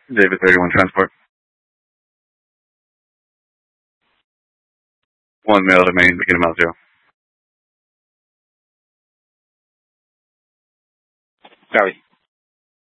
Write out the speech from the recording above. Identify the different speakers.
Speaker 1: David 31 transport. 1 male to main, beginning mount 0.
Speaker 2: Copy.